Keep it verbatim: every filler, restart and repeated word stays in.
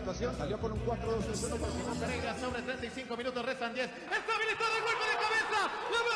actuación, salió con un cuatro dos uno por Simón Pereira sobre treinta y cinco minutos, restan diez. Está habilitado el golpe de cabeza. ¡La